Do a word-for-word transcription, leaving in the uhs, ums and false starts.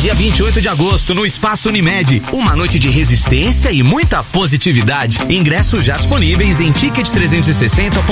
dia vinte e oito de agosto, no Espaço Unimed. Uma noite de resistência e muita positividade. Ingressos já disponíveis em ticket trezentos e sessenta ponto